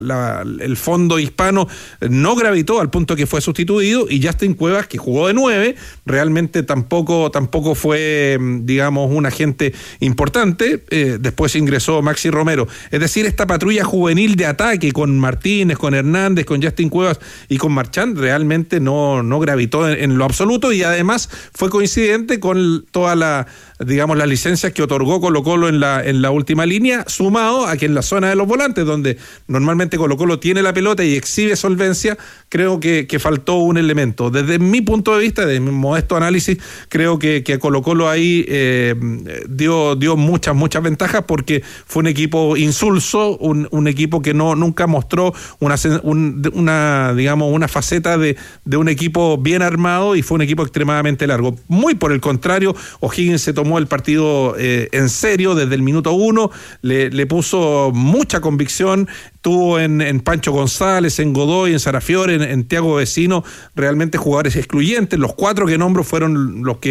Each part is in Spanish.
el fondo hispano no gravitó al punto que fue sustituido, y Justin Cuevas, que jugó de 9, realmente tampoco fue, digamos, un agente importante. Después ingresó Maxi Romero. Es decir, esta patrulla juvenil de ataque con Martínez, con Hernández, con Justin Cuevas y con Marchand realmente no gravitó en lo absoluto, y además fue coincidente con toda las licencias que otorgó Colo-Colo en la última línea, sumado a que en la zona de los volantes, donde normalmente Colo-Colo tiene la pelota y exhibe solvencia, creo que faltó un elemento. Desde mi punto de vista, de mi modesto análisis, creo que Colo-Colo ahí dio muchas ventajas, porque fue un equipo insulso, un equipo que nunca mostró una faceta de un equipo bien armado, y fue un equipo extremadamente largo. Muy por el contrario, O'Higgins se tomó el partido en serio desde el minuto 1, le puso mucha convicción, tuvo en Pancho González, en Godoy, en Sarafiore, en Thiago Vecino, realmente jugadores excluyentes. Los 4 que nombro fueron los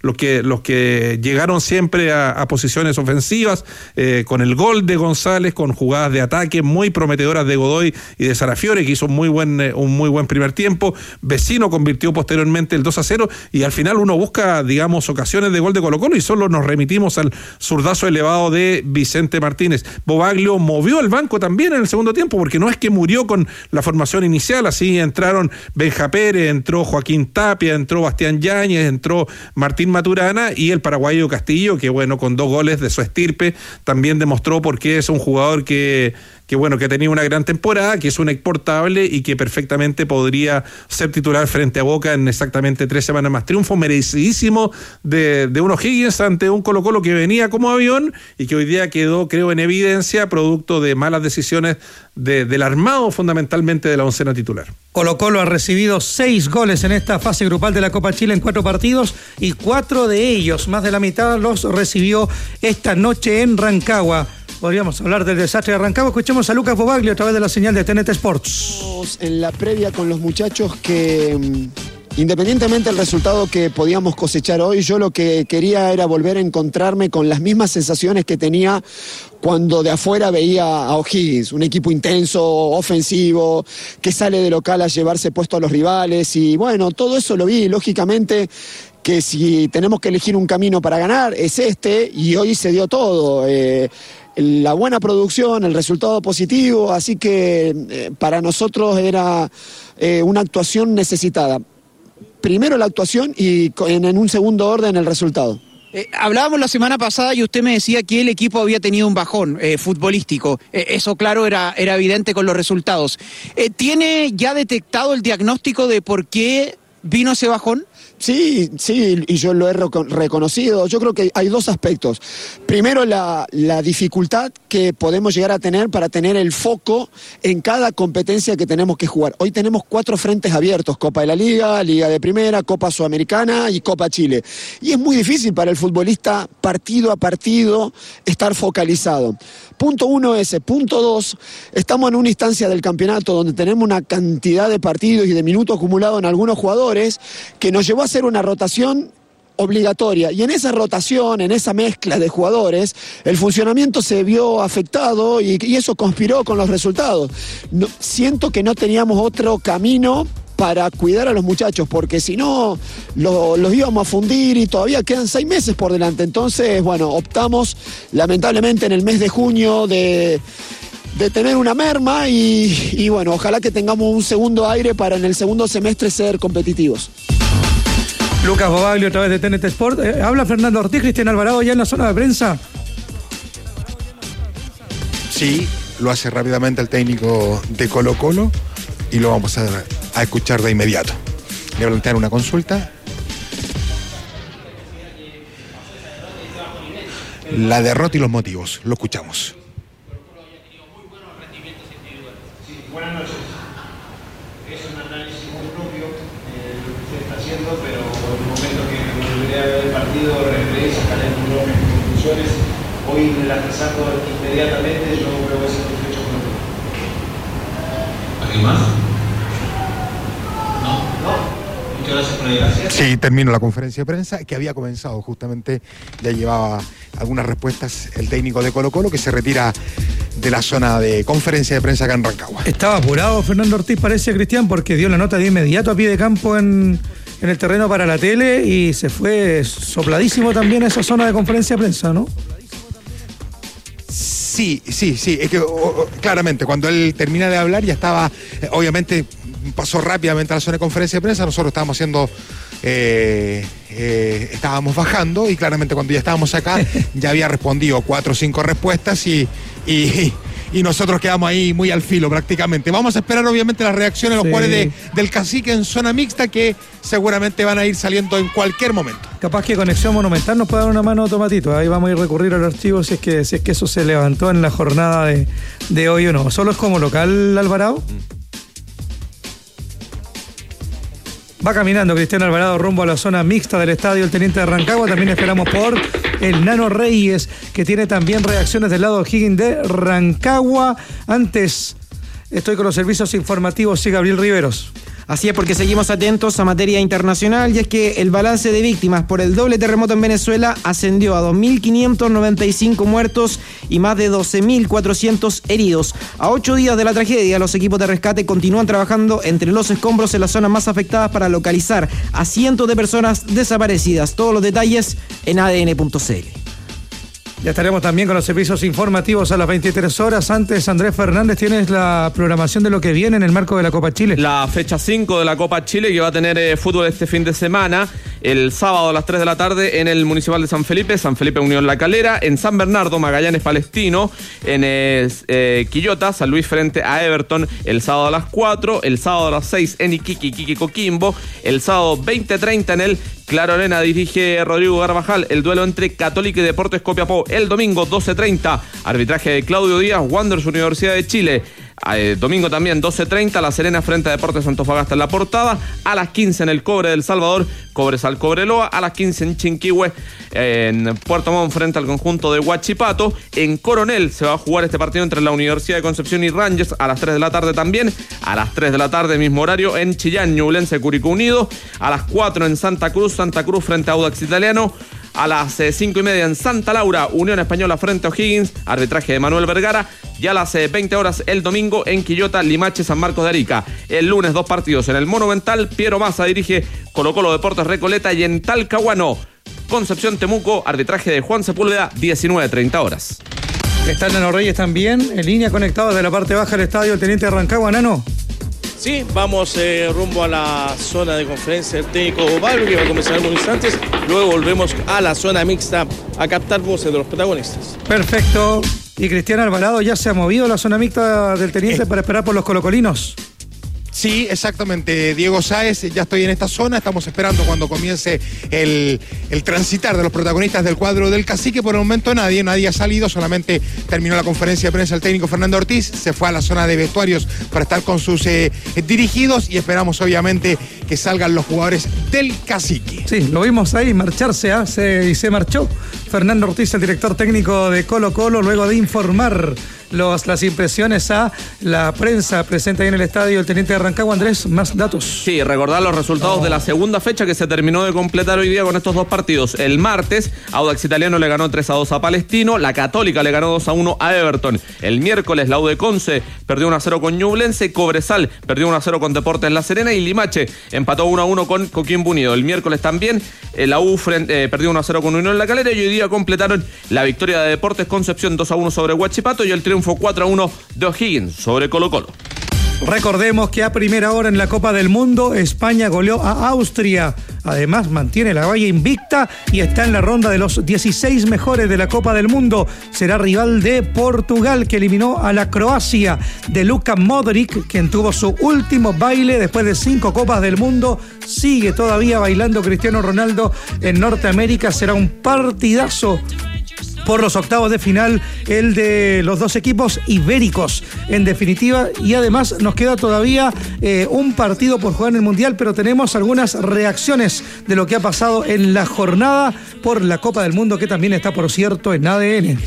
que llegaron siempre a posiciones ofensivas, con el gol de González, con jugadas de ataque muy prometedoras de Godoy y de Sarafiore, que hizo un muy buen primer tiempo. Vecino convirtió posteriormente el 2-0, y al final uno busca, digamos, ocasiones de gol de Colo-Colo, y solo nos remitimos al zurdazo elevado de Vicente Martínez. Bobaglio movió el banco también en el segundo tiempo, porque no es que murió con la formación inicial. Así entraron Benja Pérez, entró Joaquín Tapia, entró Bastián Yáñez, entró Martín Maturana, y el paraguayo Castillo, que bueno, con 2 goles de su estirpe, también demostró por qué es un jugador que tenía una gran temporada, que es un exportable y que perfectamente podría ser titular frente a Boca en exactamente 3 semanas más. Triunfo merecidísimo de un O'Higgins ante un Colo-Colo que venía como avión, y que hoy día quedó, creo, en evidencia, producto de malas decisiones del armado, fundamentalmente de la oncena titular. Colo-Colo ha recibido 6 goles en esta fase grupal de la Copa Chile en 4 partidos, y 4 de ellos, más de la mitad, los recibió esta noche en Rancagua. Podríamos hablar del desastre de Rancagua. Escuchemos a Lucas Bobaglio a través de la señal de TNT Sports. En la previa con los muchachos que, independientemente del resultado que podíamos cosechar hoy, yo lo que quería era volver a encontrarme con las mismas sensaciones que tenía cuando de afuera veía a O'Higgins, un equipo intenso, ofensivo, que sale de local a llevarse puesto a los rivales, y bueno, todo eso lo vi, lógicamente, que si tenemos que elegir un camino para ganar es este, y hoy se dio todo. La buena producción, el resultado positivo, así que para nosotros era una actuación necesitada. Primero la actuación y en un segundo orden el resultado. Hablábamos la semana pasada y usted me decía que el equipo había tenido un bajón futbolístico. Eso, claro, era evidente con los resultados. ¿Tiene ya detectado el diagnóstico de por qué vino ese bajón? Sí, y yo lo he reconocido. Yo creo que hay 2 aspectos. Primero, la dificultad que podemos llegar a tener para tener el foco en cada competencia que tenemos que jugar. Hoy tenemos 4 frentes abiertos: Copa de la Liga, Liga de Primera, Copa Sudamericana y Copa Chile. Y es muy difícil para el futbolista, partido a partido, estar focalizado. Punto 1 ese. Punto 2, estamos en una instancia del campeonato donde tenemos una cantidad de partidos y de minutos acumulados en algunos jugadores que nos llevó a hacer una rotación obligatoria, y en esa rotación, en esa mezcla de jugadores, el funcionamiento se vio afectado y eso conspiró con los resultados. Siento que no teníamos otro camino para cuidar a los muchachos, porque si no los íbamos a fundir, y todavía quedan 6 meses por delante. Entonces, bueno, optamos lamentablemente en el mes de junio de tener una merma, y bueno, ojalá que tengamos un segundo aire para en el segundo semestre ser competitivos. Lucas Bobaglio a través de TNT Sport. Habla Fernando Ortiz. Cristian Alvarado ya en la zona de prensa. Sí, lo hace rápidamente el técnico de Colo-Colo, y lo vamos a escuchar de inmediato. Le voy a plantear una consulta. La derrota y los motivos. Lo escuchamos. Buenas noches. Es un análisis muy propio lo que usted está haciendo, pero en el momento que volveré a ver el partido, regresé a sacar el número de conclusiones. Hoy relaxando inmediatamente, yo me voy satisfecho con lo. ¿Alguien más? ¿No? Muchas gracias por la gracia. Sí, termino la conferencia de prensa, que había comenzado justamente, ya llevaba algunas respuestas el técnico de Colo-Colo, que se retira de la zona de conferencia de prensa acá en Rancagua. Estaba apurado Fernando Ortiz, parece, Cristian, porque dio la nota de inmediato a pie de campo en el terreno para la tele y se fue sopladísimo también a esa zona de conferencia de prensa, ¿no? Sí, es que claramente cuando él termina de hablar ya estaba, obviamente pasó rápidamente a la zona de conferencia de prensa, nosotros estábamos haciendo, estábamos bajando y claramente cuando ya estábamos acá ya había respondido 4 o 5 respuestas y nosotros quedamos ahí muy al filo prácticamente. Vamos a esperar obviamente las reacciones de los jugadores del Cacique en zona mixta que seguramente van a ir saliendo en cualquier momento. Capaz que Conexión Monumental nos puede dar una mano, Tomatito. Ahí vamos a ir a recurrir al archivo si es que eso se levantó en la jornada de hoy o no. ¿Solo es como local, Alvarado? Va caminando Cristiano Alvarado rumbo a la zona mixta del estadio El Teniente de Rancagua. También esperamos por el Nano Reyes, que tiene también reacciones del lado O'Higgins de Rancagua. Antes, estoy con los servicios informativos, sí, Gabriel Riveros. Así es, porque seguimos atentos a materia internacional, y es que el balance de víctimas por el doble terremoto en Venezuela ascendió a 2.595 muertos y más de 12.400 heridos. A 8 días de la tragedia, los equipos de rescate continúan trabajando entre los escombros en las zonas más afectadas para localizar a cientos de personas desaparecidas. Todos los detalles en adn.cl. Ya estaremos también con los servicios informativos a las 23 horas. Antes, Andrés Fernández, tienes la programación de lo que viene en el marco de la Copa Chile. La fecha 5 de la Copa Chile, que va a tener fútbol este fin de semana. El sábado a las 3 de la tarde en el Municipal de San Felipe Unión La Calera. En San Bernardo, Magallanes Palestino. En Quillota, San Luis frente a Everton el sábado a las 4. El sábado a las 6 en Iquique Coquimbo. El sábado 20:30 en el Claro Arena dirige Rodrigo Carvajal el duelo entre Católica y Deportes Copiapó. El domingo 12:30, arbitraje de Claudio Díaz, Wanderers Universidad de Chile. Domingo también 12:30, La Serena frente a Deportes Antofagasta en La Portada. A las 15 en el Cobre del Salvador, Cobresal Cobreloa. A las 15 en Chinquihue, en Puerto Montt frente al conjunto de Huachipato. En Coronel se va a jugar este partido entre la Universidad de Concepción y Rangers a las 3 de la tarde también. A las 3 de la tarde, mismo horario, en Chillán, Ñublense Curicó Unido. A las 4 en Santa Cruz frente a Audax Italiano. A las 5:30 en Santa Laura, Unión Española frente a O'Higgins, arbitraje de Manuel Vergara. Y a las 20 horas el domingo en Quillota, Limache, San Marcos de Arica. El lunes 2 partidos en el Monumental, Piero Massa dirige Colo-Colo Deportes Recoleta. Y en Talcahuano, Concepción Temuco, arbitraje de Juan Sepúlveda, 19:30 horas. Está Nano Reyes también, en línea conectado desde la parte baja del estadio El Teniente de Rancagua. Nano. Sí, vamos rumbo a la zona de conferencia del técnico Pablo, que va a comenzar en unos instantes. Luego volvemos a la zona mixta a captar voces de los protagonistas. Perfecto. Y Cristiano Alvarado ya se ha movido a la zona mixta del Teniente para esperar por los colocolinos. Sí, exactamente, Diego Sáez, ya estoy en esta zona, estamos esperando cuando comience el transitar de los protagonistas del cuadro del Cacique. Por el momento nadie ha salido, solamente terminó la conferencia de prensa el técnico Fernando Ortiz, se fue a la zona de vestuarios para estar con sus dirigidos y esperamos obviamente que salgan los jugadores del Cacique. Sí, lo vimos ahí marcharse y se marchó Fernando Ortiz, el director técnico de Colo-Colo, luego de informar las impresiones a la prensa presente ahí en el estadio El Teniente de Rancagua. Andrés, más datos. Sí, recordar los resultados de la segunda fecha que se terminó de completar hoy día con estos dos partidos. El martes, Audax Italiano le ganó 3-2 a Palestino, la Católica le ganó 2-1 a Everton. El miércoles, la U de Conce perdió 1-0 con Ñublense, Cobresal perdió 1-0 con Deportes La Serena y Limache empató 1-1 con Coquimbo Unido. El miércoles también, la U perdió 1-0 con Unión La Calera y hoy día completaron la victoria de Deportes Concepción 2-1 sobre Huachipato y el triunfo 4-1 de O'Higgins sobre Colo-Colo. Recordemos que a primera hora en la Copa del Mundo, España goleó a Austria. Además, mantiene la valla invicta y está en la ronda de los 16 mejores de la Copa del Mundo. Será rival de Portugal, que eliminó a la Croacia de Luka Modric, quien tuvo su último baile después de 5 Copas del Mundo. Sigue todavía bailando Cristiano Ronaldo en Norteamérica. Será un partidazo por los octavos de final, el de los dos equipos ibéricos, en definitiva. Y además nos queda todavía un partido por jugar en el Mundial, pero tenemos algunas reacciones de lo que ha pasado en la jornada por la Copa del Mundo, que también está, por cierto, en ADN.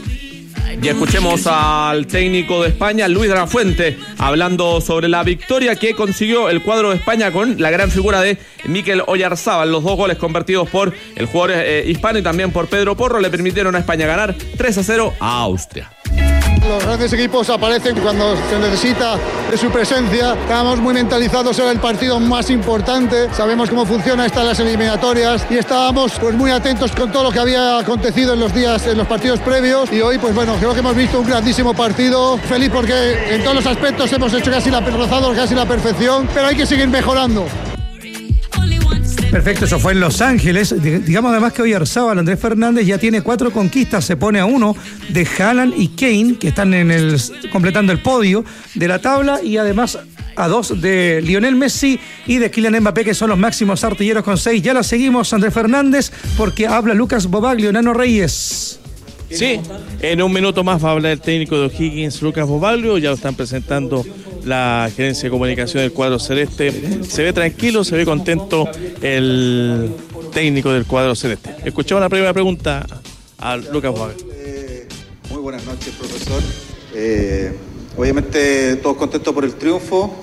Y escuchemos al técnico de España, Luis de la Fuente, hablando sobre la victoria que consiguió el cuadro de España con la gran figura de Mikel Oyarzábal. Los 2 goles convertidos por el jugador hispano y también por Pedro Porro le permitieron a España ganar 3-0 a Austria. Los grandes equipos aparecen cuando se necesita de su presencia. Estábamos muy mentalizados en el partido más importante. Sabemos cómo funciona estas las eliminatorias y estábamos pues muy atentos con todo lo que había acontecido en los partidos previos. Y hoy, pues bueno, creo que hemos visto un grandísimo partido. Feliz porque en todos los aspectos hemos hecho rozado casi la perfección, pero hay que seguir mejorando. Perfecto, eso fue en Los Ángeles. Digamos además que hoy Oyarzabal, Andrés Fernández, ya tiene 4 conquistas, se pone a 1 de Haaland y Kane, que están completando el podio de la tabla, y además a 2 de Lionel Messi y de Kylian Mbappé, que son los máximos artilleros con 6. Ya la seguimos, Andrés Fernández, porque habla Lucas Bobaglio, Nano Reyes. Sí, en un minuto más va a hablar el técnico de O'Higgins, Lucas Bobaglio. Ya lo están presentando la gerencia de comunicación del cuadro celeste. Se ve tranquilo, se ve contento el técnico del cuadro celeste. Escuchamos la primera pregunta a Lucas Bobaglio. Muy buenas noches, profesor. Obviamente todos contentos por el triunfo.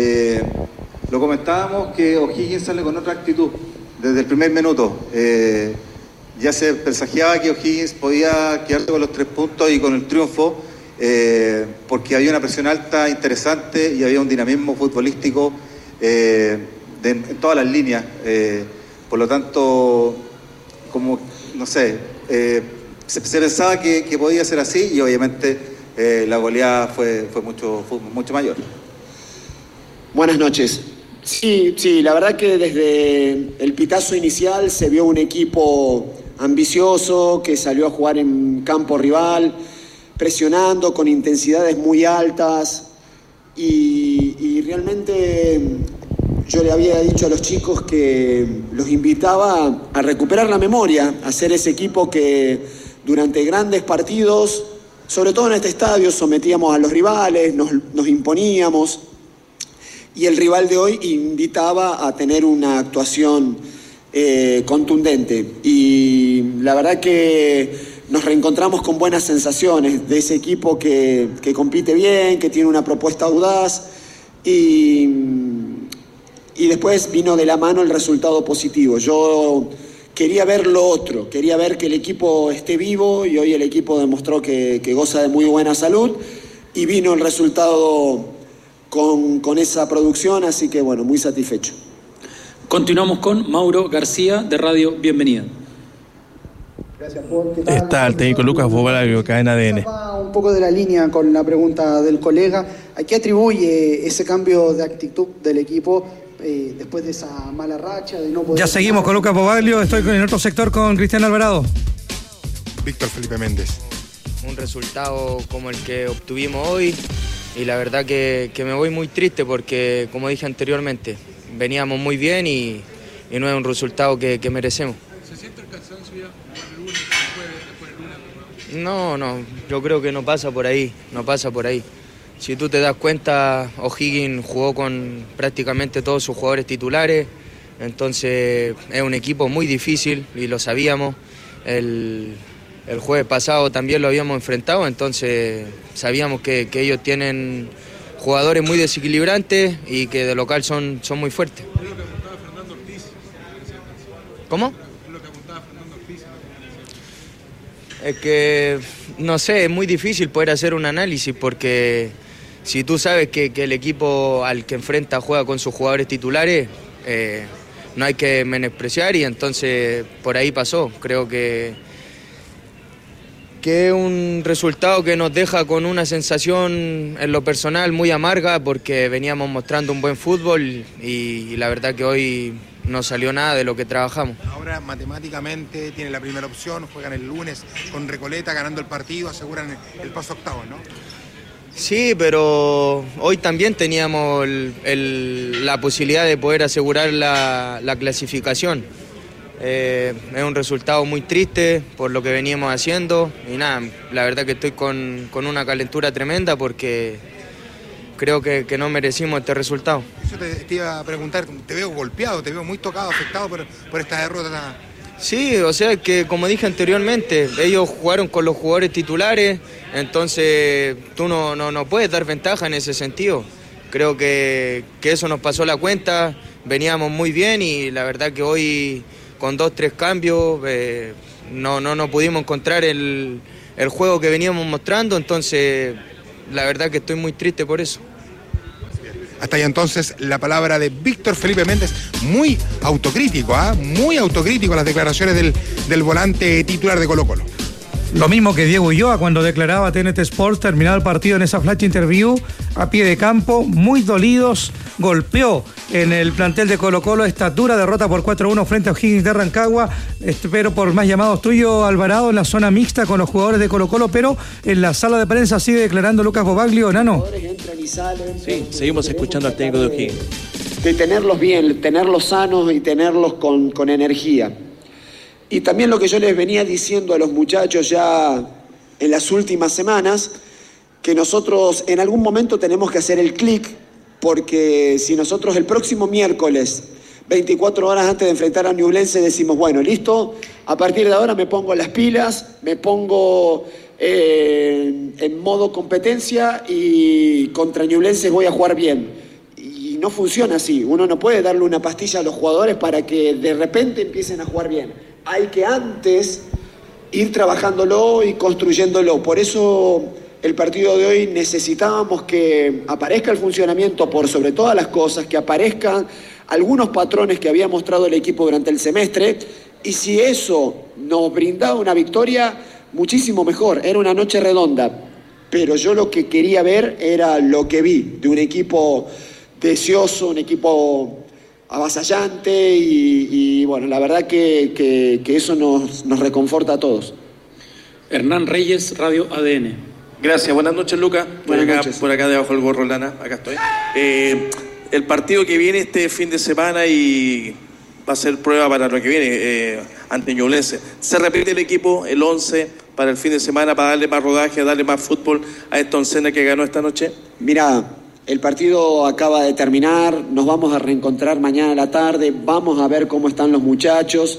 Lo comentábamos que O'Higgins sale con otra actitud desde el primer minuto. Ya se presagiaba que O'Higgins podía quedarse con los 3 puntos y con el triunfo, porque había una presión alta interesante y había un dinamismo futbolístico en todas las líneas. Por lo tanto, como, no sé, se pensaba que podía ser así, y obviamente la goleada fue mucho mayor. Buenas noches. Sí, la verdad que desde el pitazo inicial se vio un equipo ambicioso que salió a jugar en campo rival, presionando con intensidades muy altas, y realmente yo le había dicho a los chicos que los invitaba a recuperar la memoria, a ser ese equipo que durante grandes partidos, sobre todo en este estadio, sometíamos a los rivales, nos imponíamos, y el rival de hoy invitaba a tener una actuación contundente, y la verdad que nos reencontramos con buenas sensaciones de ese equipo que compite bien, que tiene una propuesta audaz, y después vino de la mano el resultado positivo. Yo quería ver lo otro, quería ver que el equipo esté vivo, y hoy el equipo demostró que goza de muy buena salud, y vino el resultado con esa producción, así que bueno, muy satisfecho. Continuamos con Mauro García de Radio Bienvenida. Gracias, Juan. Está el técnico Lucas Bobaglio, cadena ADN. Un poco de la línea con la pregunta del colega. ¿A qué atribuye ese cambio de actitud del equipo después de esa mala racha? De no poder... Ya seguimos con Lucas Bobaglio. Estoy en otro sector con Cristian Alvarado. Víctor Felipe Méndez. Un resultado como el que obtuvimos hoy, y la verdad que me voy muy triste porque, como dije anteriormente, veníamos muy bien y no es un resultado que merecemos. ¿Se siente el cansancio ya el lunes, después del lunes? No, yo creo que no pasa por ahí. Si tú te das cuenta, O'Higgins jugó con prácticamente todos sus jugadores titulares, entonces es un equipo muy difícil y lo sabíamos. El jueves pasado también lo habíamos enfrentado, entonces sabíamos que ellos tienen jugadores muy desequilibrantes y que de local son muy fuertes. Es lo que apuntaba Fernando Ortiz. ¿Cómo? Es lo que apuntaba Fernando Ortiz. Es que, no sé, es muy difícil poder hacer un análisis porque si tú sabes que el equipo al que enfrenta juega con sus jugadores titulares, no hay que menospreciar, y entonces por ahí pasó. Creo que es un resultado que nos deja con una sensación en lo personal muy amarga porque veníamos mostrando un buen fútbol y la verdad que hoy no salió nada de lo que trabajamos. Ahora matemáticamente tienen la primera opción, juegan el lunes con Recoleta ganando el partido, aseguran el paso a octavos, ¿no? Sí, pero hoy también teníamos la posibilidad de poder asegurar la clasificación. Es un resultado muy triste por lo que veníamos haciendo y nada, la verdad que estoy con una calentura tremenda porque creo que no merecimos este resultado. Eso te iba a preguntar, te veo golpeado, te veo muy tocado, afectado por esta derrota. Sí, o sea que como dije anteriormente, ellos jugaron con los jugadores titulares, entonces tú no puedes dar ventaja en ese sentido. Creo que eso nos pasó la cuenta, veníamos muy bien y la verdad que hoy con 2-3 cambios no pudimos encontrar el el juego que veníamos mostrando, entonces la verdad que estoy muy triste por eso. Hasta ahí entonces la palabra de Víctor Felipe Méndez, muy autocrítico, muy autocrítico las declaraciones del volante titular de Colo-Colo. Lo mismo que Diego Ulloa cuando declaraba a TNT Sports terminado el partido en esa flash interview a pie de campo, muy dolidos, golpeó en el plantel de Colo-Colo esta dura derrota por 4-1 frente a O'Higgins de Rancagua. Espero por más llamados tuyos, Alvarado, en la zona mixta con los jugadores de Colo-Colo, pero en la sala de prensa sigue declarando Lucas Bobaglio. Nano. Sí, seguimos escuchando al técnico de O'Higgins. De tenerlos bien, tenerlos sanos y tenerlos con energía. Y también lo que yo les venía diciendo a los muchachos ya en las últimas semanas, que nosotros en algún momento tenemos que hacer el clic, porque si nosotros el próximo miércoles, 24 horas antes de enfrentar a Ñublense, decimos, bueno, listo, a partir de ahora me pongo las pilas, me pongo en modo competencia y contra Ñublense voy a jugar bien. Y no funciona así, uno no puede darle una pastilla a los jugadores para que de repente empiecen a jugar bien. Hay que antes ir trabajándolo y construyéndolo. Por eso el partido de hoy necesitábamos que aparezca el funcionamiento por sobre todas las cosas, que aparezcan algunos patrones que había mostrado el equipo durante el semestre, y si eso nos brindaba una victoria, muchísimo mejor. Era una noche redonda, pero yo lo que quería ver era lo que vi, de un equipo deseoso, un equipo avasallante y bueno, la verdad que eso nos reconforta a todos. Hernán Reyes, Radio ADN. Gracias, buenas noches, Lucas. Por acá debajo del gorro lana, acá estoy. El partido que viene este fin de semana y va a ser prueba para lo que viene ante Ñublense. ¿Se repite el equipo, el 11, para el fin de semana, para darle más rodaje, darle más fútbol a esta oncena que ganó esta noche? Mira, el partido acaba de terminar, nos vamos a reencontrar mañana a la tarde, vamos a ver cómo están los muchachos,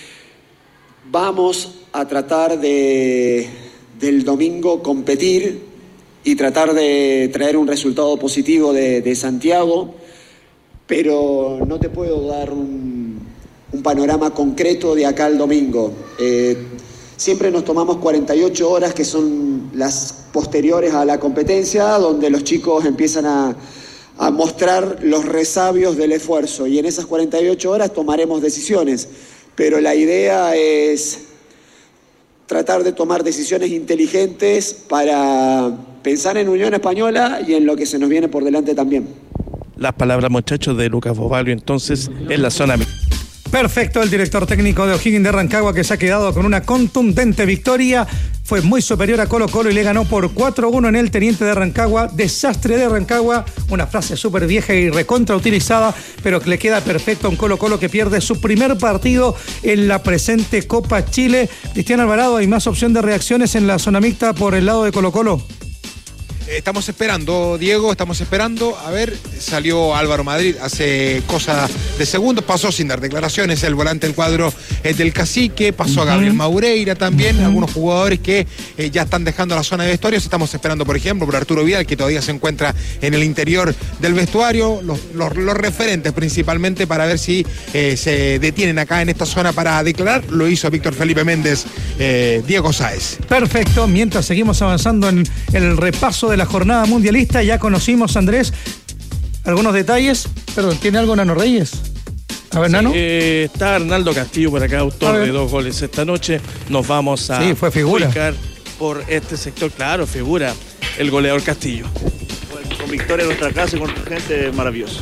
vamos a tratar del domingo competir y tratar de traer un resultado positivo de Santiago, pero no te puedo dar un panorama concreto de acá al domingo. Siempre nos tomamos 48 horas, que son las posteriores a la competencia, donde los chicos empiezan a mostrar los resabios del esfuerzo, y en esas 48 horas tomaremos decisiones, pero la idea es tratar de tomar decisiones inteligentes para pensar en Unión Española y en lo que se nos viene por delante también. Las palabras, muchachos, de Lucas Bobaglio, entonces, en la zona. Perfecto, el director técnico de O'Higgins de Rancagua, que se ha quedado con una contundente victoria. Fue muy superior a Colo-Colo y le ganó por 4-1 en el Teniente de Rancagua. Desastre de Rancagua, una frase súper vieja y recontrautilizada, pero que le queda perfecto a un Colo-Colo que pierde su primer partido en la presente Copa Chile. Cristian Alvarado, ¿hay más opción de reacciones en la zona mixta por el lado de Colo-Colo? Estamos esperando, Diego, estamos esperando. A ver, salió Álvaro Madrid hace cosa de segundos, pasó sin dar declaraciones el volante del cuadro del Cacique, pasó a Gabriel Maureira también, algunos jugadores que ya están dejando la zona de vestuarios. Estamos esperando, por ejemplo, por Arturo Vidal, que todavía se encuentra en el interior del vestuario, los referentes principalmente, para ver si se detienen acá en esta zona para declarar. Lo hizo Víctor Felipe Méndez, Diego Sáez. Perfecto, mientras seguimos avanzando en el repaso de la jornada mundialista, ya conocimos, Andrés, algunos detalles. Perdón, ¿tiene algo Nano Reyes? A ver, Nano. Está Arnaldo Castillo por acá, autor de 2 goles esta noche. Nos vamos a fue figura por este sector, claro, figura el goleador Castillo. Bueno, con victoria en nuestra casa y con gente, maravilloso.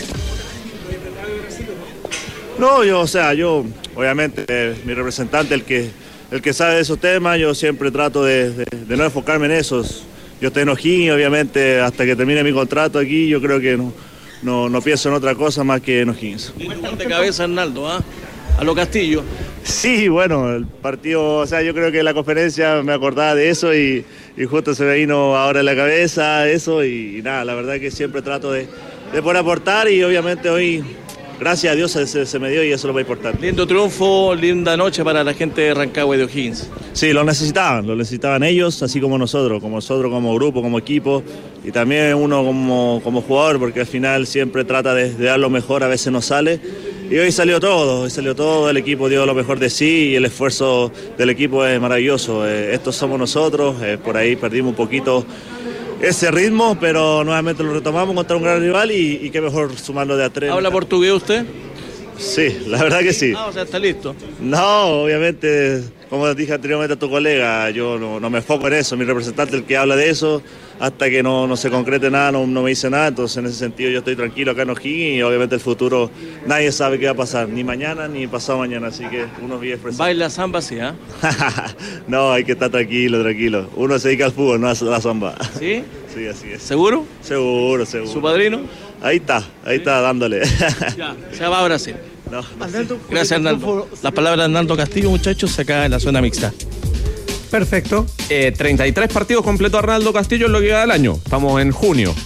No, yo, obviamente, mi representante, el que sabe de esos temas, yo siempre trato de no enfocarme en esos. Yo estoy en O'Higgins, obviamente, hasta que termine mi contrato aquí, yo creo que no pienso en otra cosa más que en O'Higgins. De cabeza, Arnaldo, a lo Castillo. Sí, bueno, el partido, yo creo que la conferencia me acordaba de eso y justo se me vino ahora en la cabeza eso y nada, la verdad que siempre trato de poder aportar y obviamente hoy, gracias a Dios, se me dio y eso es lo más importante. Lindo triunfo, linda noche para la gente de Rancagua y de O'Higgins. Sí, lo necesitaban ellos, así como nosotros como grupo, como equipo, y también uno como jugador, porque al final siempre trata de dar lo mejor, a veces no sale, Y hoy salió todo, el equipo dio lo mejor de sí y el esfuerzo del equipo es maravilloso. Estos somos nosotros, por ahí perdimos un poquito ese ritmo, pero nuevamente lo retomamos contra un gran rival y qué mejor sumarlo de a 3. ¿Habla portugués usted? Sí, la verdad que sí. O sea, está listo. No, obviamente, como dije anteriormente a tu colega, yo no me enfoco en eso, mi representante es el que habla de eso, hasta que no se concrete nada, no me dice nada, entonces en ese sentido yo estoy tranquilo acá en O'Higgins y obviamente el futuro nadie sabe qué va a pasar, ni mañana ni pasado mañana, así que uno vive expresando. ¿Baila samba sí, ah? No, hay que estar tranquilo, uno se dedica al fútbol, no a la samba. ¿Sí? Sí, así es. ¿Seguro? Seguro. ¿Su padrino? Ahí está, dándole. Ya, se va a Brasil. No. Gracias, Hernando. Las palabras de Hernando Castillo, muchachos, acá en la zona mixta. Perfecto. 33 partidos completó Arnaldo Castillo en lo que queda del año. Estamos en julio.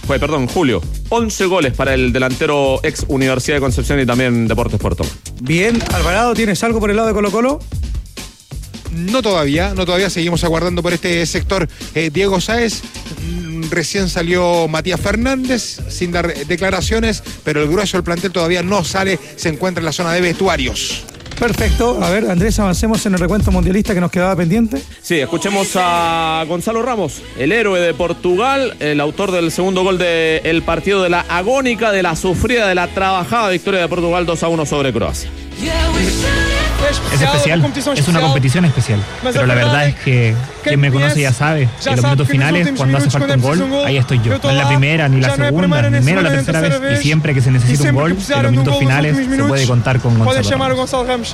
11 goles para el delantero ex Universidad de Concepción y también Deportes Puerto. Bien, Alvarado, ¿tienes algo por el lado de Colo-Colo? No todavía, seguimos aguardando por este sector. Diego Sáez, recién salió Matías Fernández sin dar declaraciones, pero el grueso del plantel todavía no sale, se encuentra en la zona de vestuarios. Perfecto. A ver, Andrés, avancemos en el recuento mundialista que nos quedaba pendiente. Sí, escuchemos a Gonzalo Ramos, el héroe de Portugal, el autor del segundo gol del partido, de la agónica, de la sufrida, de la trabajada victoria de Portugal 2-1 sobre Croacia. Es especial, es una competición especial, pero la verdad es que quien me conoce ya sabe que en los minutos finales, cuando hace falta un gol, ahí estoy yo. No es la primera, ni la segunda, ni menos la tercera vez, y siempre que se necesita un gol, en los minutos finales se puede contar con Gonzalo Ramos.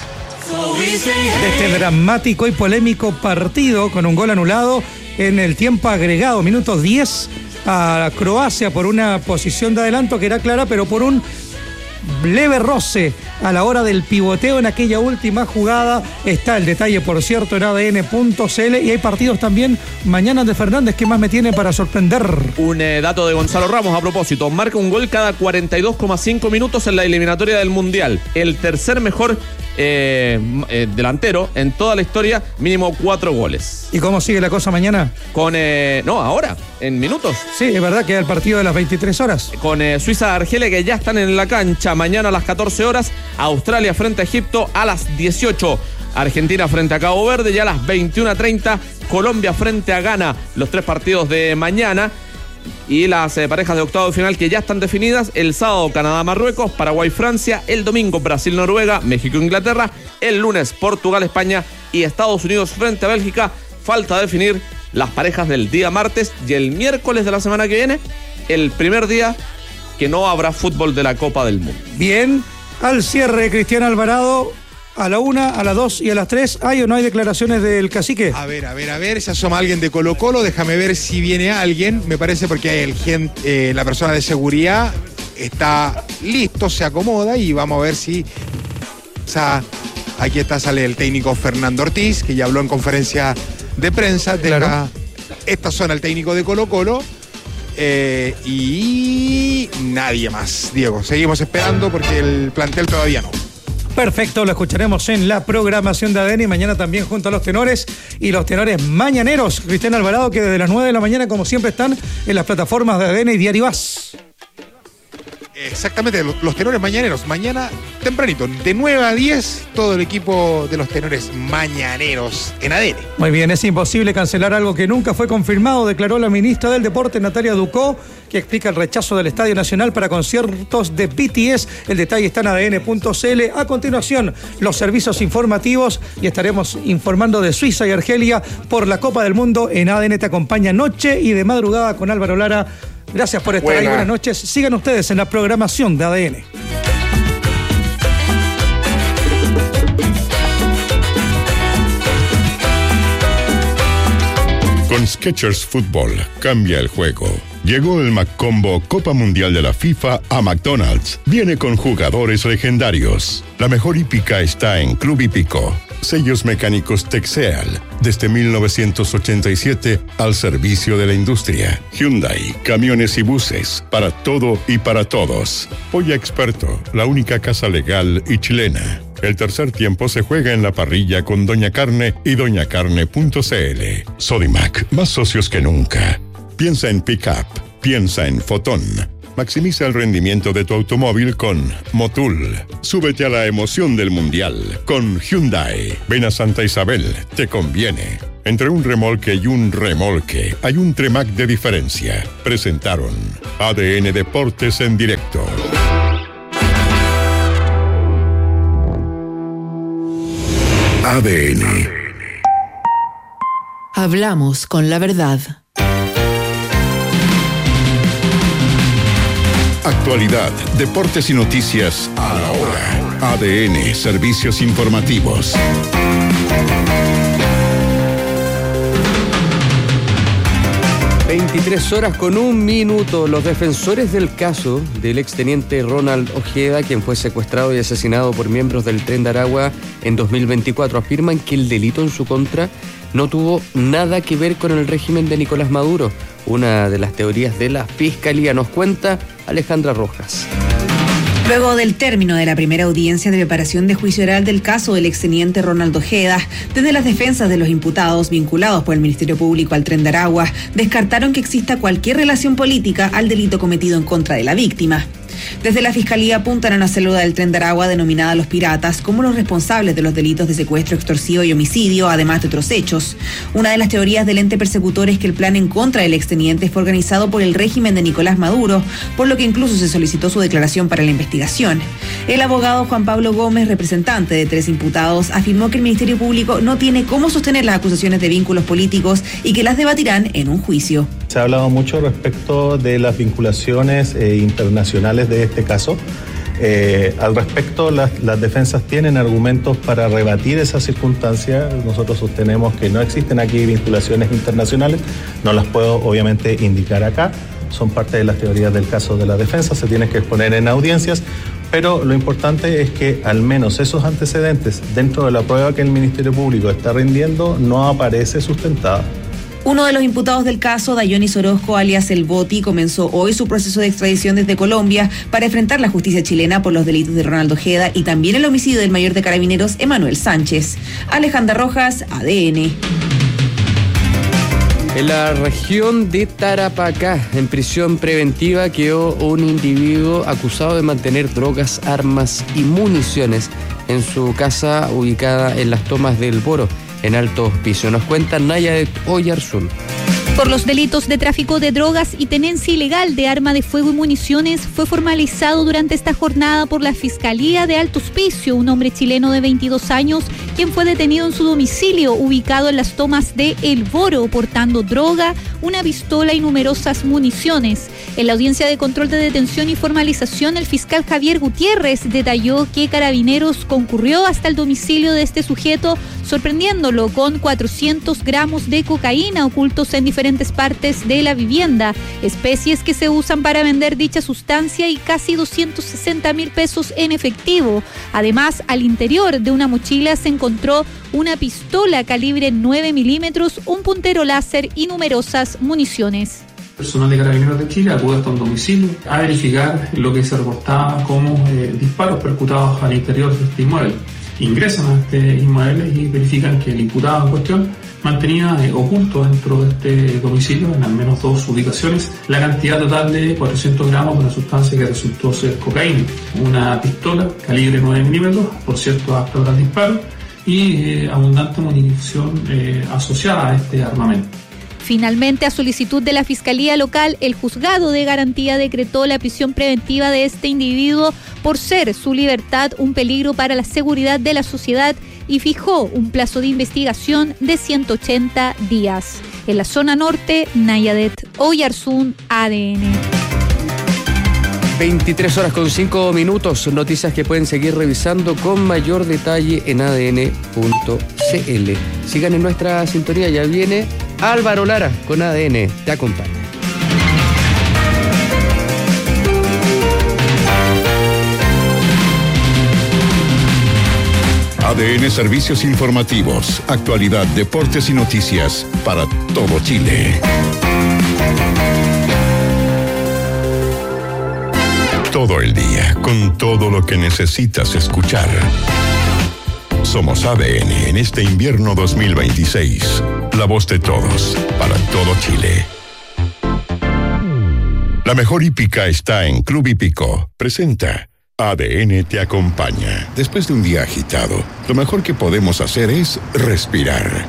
De este dramático y polémico partido con un gol anulado en el tiempo agregado, minutos 10 a Croacia por una posición de adelanto que era clara, pero por un leve roce a la hora del pivoteo en aquella última jugada. Está el detalle, por cierto, en ADN.cl, y hay partidos también mañana de Fernández. ¿Qué más me tiene para sorprender? Un dato de Gonzalo Ramos a propósito: marca un gol cada 42,5 minutos en la eliminatoria del Mundial, el tercer mejor delantero en toda la historia, mínimo 4 goles. ¿Y cómo sigue la cosa mañana? Ahora, en minutos. Sí, es verdad que es el partido de las 23 horas. Con Suiza-Argelia, que ya están en la cancha. Mañana a las 14 horas, Australia frente a Egipto a las 18. Argentina frente a Cabo Verde, ya a las 21:30. Colombia frente a Ghana, los 3 partidos de mañana. Y las parejas de octavo de final que ya están definidas: el sábado Canadá-Marruecos, Paraguay-Francia, el domingo Brasil-Noruega, México-Inglaterra, el lunes Portugal-España y Estados Unidos frente a Bélgica. Falta definir las parejas del día martes, y el miércoles de la semana que viene, el primer día que no habrá fútbol de la Copa del Mundo. Bien, al cierre, Cristian Alvarado. A la 1, a las 2 y a las 3, ¿hay o no hay declaraciones del cacique? A ver, se asoma alguien de Colo-Colo, déjame ver si viene alguien, me parece, porque la persona de seguridad está listo, se acomoda, y vamos a ver si... aquí sale el técnico Fernando Ortiz, que ya habló en conferencia de prensa, claro. Esta zona el técnico de Colo-Colo, y nadie más, Diego. Seguimos esperando porque el plantel todavía no. Perfecto, lo escucharemos en la programación de ADN y mañana también junto a los tenores y los tenores mañaneros. Cristian Alvarado, que desde las 9 de la mañana, como siempre, están en las plataformas de ADN y Diario AS. Exactamente, los tenores mañaneros. Mañana tempranito, de 9 a 10, todo el equipo de los tenores mañaneros en ADN. Muy bien, es imposible cancelar algo que nunca fue confirmado, declaró la ministra del Deporte, Natalia Ducó, que explica el rechazo del Estadio Nacional para conciertos de BTS. El detalle está en ADN.cl. A continuación, los servicios informativos, y estaremos informando de Suiza y Argelia por la Copa del Mundo. En ADN te acompaña noche y de madrugada con Álvaro Lara. Gracias por estar ahí, buenas noches. Sigan ustedes en la programación de ADN. Con Skechers Fútbol cambia el juego. Llegó el McCombo Copa Mundial de la FIFA a McDonald's. Viene con jugadores legendarios. La mejor hípica está en Club Hípico. Sellos mecánicos Texeal, desde 1987 al servicio de la industria. Hyundai, camiones y buses, para todo y para todos. Polla Experto, la única casa legal y chilena. El tercer tiempo se juega en la parrilla con Doña Carne y doñacarne.cl. Sodimac, más socios que nunca. Piensa en Pickup, piensa en Fotón. Maximiza el rendimiento de tu automóvil con Motul. Súbete a la emoción del Mundial con Hyundai. Ven a Santa Isabel, te conviene. Entre un remolque y un remolque hay un Tremac de diferencia. Presentaron ADN Deportes en directo. ADN. Hablamos con la verdad. Actualidad, deportes y noticias a la hora. ADN, servicios informativos. (23:01). Los defensores del caso del exteniente Ronald Ojeda, quien fue secuestrado y asesinado por miembros del Tren de Aragua en 2024, afirman que el delito en su contra no tuvo nada que ver con el régimen de Nicolás Maduro. Una de las teorías de la Fiscalía, nos cuenta Alejandra Rojas. Luego del término de la primera audiencia de preparación de juicio oral del caso del exteniente Ronald Ojeda, desde las defensas de los imputados vinculados por el Ministerio Público al Tren de Aragua, descartaron que exista cualquier relación política al delito cometido en contra de la víctima. Desde la Fiscalía apuntan a una célula del Tren de Aragua denominada Los Piratas como los responsables de los delitos de secuestro extorsivo y homicidio, además de otros hechos. Una de las teorías del ente persecutor es que el plan en contra del exteniente fue organizado por el régimen de Nicolás Maduro, por lo que incluso se solicitó su declaración para la investigación. El abogado Juan Pablo Gómez, representante de 3 imputados, afirmó que el Ministerio Público no tiene cómo sostener las acusaciones de vínculos políticos y que las debatirán en un juicio. Se ha hablado mucho respecto de las vinculaciones internacionales de este caso. Al respecto, las defensas tienen argumentos para rebatir esa circunstancia. Nosotros sostenemos que no existen aquí vinculaciones internacionales. No las puedo obviamente indicar acá. Son parte de las teorías del caso de la defensa. Se tienen que exponer en audiencias. Pero lo importante es que al menos esos antecedentes dentro de la prueba que el Ministerio Público está rindiendo no aparece sustentada. Uno de los imputados del caso, Dayonis Orozco, alias El Boti, comenzó hoy su proceso de extradición desde Colombia para enfrentar la justicia chilena por los delitos de Ronald Ojeda y también el homicidio del mayor de Carabineros, Emanuel Sánchez. Alejandra Rojas, ADN. En la región de Tarapacá, en prisión preventiva, quedó un individuo acusado de mantener drogas, armas y municiones en su casa ubicada en las Tomas del Boro, en Alto Hospicio. Nos cuenta Nayadet Oyarzún. Por los delitos de tráfico de drogas y tenencia ilegal de arma de fuego y municiones, fue formalizado durante esta jornada por la Fiscalía de Alto Hospicio un hombre chileno de 22 años, quien fue detenido en su domicilio ubicado en las Tomas de El Boro, portando droga, una pistola y numerosas municiones. En la audiencia de control de detención y formalización, el fiscal Javier Gutiérrez detalló que Carabineros concurrió hasta el domicilio de este sujeto, sorprendiéndolo con 400 gramos de cocaína ocultos en diferentes partes de la vivienda, especies que se usan para vender dicha sustancia y casi 260.000 pesos en efectivo. Además, al interior de una mochila se encontró una pistola calibre 9 milímetros, un puntero láser y numerosas municiones. Personal de Carabineros de Chile acude hasta un domicilio a verificar lo que se reportaba como disparos percutados al interior de este inmueble. Ingresan a este inmueble y verifican que el imputado en cuestión mantenía oculto dentro de este domicilio, en al menos 2 ubicaciones, la cantidad total de 400 gramos de una sustancia que resultó ser cocaína, una pistola calibre 9 milímetros, por cierto apta para el disparo, y abundante munición asociada a este armamento. Finalmente, a solicitud de la Fiscalía Local, el Juzgado de Garantía decretó la prisión preventiva de este individuo por ser su libertad un peligro para la seguridad de la sociedad y fijó un plazo de investigación de 180 días. En la zona norte, Nayadet Oyarzún, ADN. 23:05. Noticias que pueden seguir revisando con mayor detalle en adn.cl. Sigan en nuestra sintonía, ya viene Álvaro Lara con ADN. Te acompaña. ADN Servicios Informativos, actualidad, deportes y noticias para todo Chile. Todo el día, con todo lo que necesitas escuchar. Somos ADN en este invierno 2026. La voz de todos, para todo Chile. La mejor hípica está en Club Hípico. Presenta ADN te acompaña. Después de un día agitado, lo mejor que podemos hacer es respirar.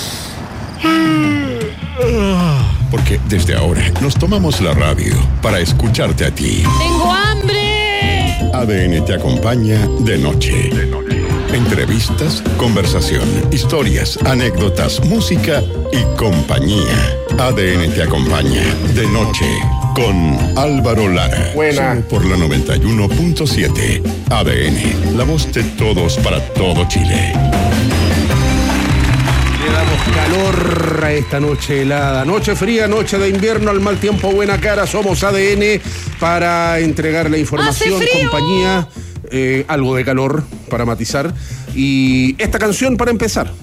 Porque desde ahora nos tomamos la radio para escucharte a ti. ¡Tengo hambre! ADN te acompaña de noche. Entrevistas, conversación, historias, anécdotas, música y compañía. ADN te acompaña de noche con Álvaro Lara. Buena. Solo por la 91.7. ADN, la voz de todos para todo Chile. Le damos calor a esta noche helada. Noche fría, noche de invierno, al mal tiempo, buena cara. Somos ADN para entregar la información, compañía, algo de calor para matizar. Y esta canción para empezar.